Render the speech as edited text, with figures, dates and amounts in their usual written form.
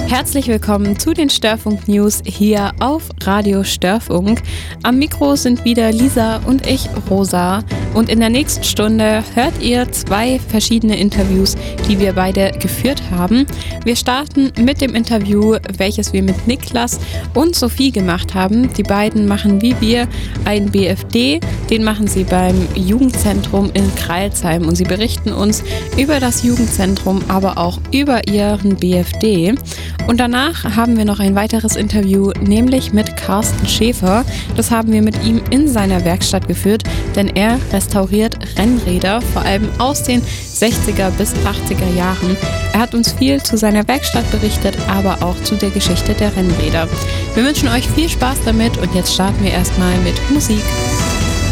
Herzlich willkommen zu den Störfunk News hier auf Radio Störfunk. Am Mikro sind wieder Lisa und ich, Rosa. Und in der nächsten Stunde hört ihr 2 verschiedene Interviews, die wir beide geführt haben. Wir starten mit dem Interview, welches wir mit Niklas und Sophie gemacht haben. Die beiden machen wie wir einen BFD, den machen sie beim Jugendzentrum in Crailsheim. Und sie berichten uns über das Jugendzentrum, aber auch über ihren BFD. Und danach haben wir noch ein weiteres Interview, nämlich mit Carsten Schäfer. Das haben wir mit ihm in seiner Werkstatt geführt, denn er restauriert Rennräder, vor allem aus den 60er bis 80er Jahren. Er hat uns viel zu seiner Werkstatt berichtet, aber auch zu der Geschichte der Rennräder. Wir wünschen euch viel Spaß damit und jetzt starten wir erstmal mit Musik.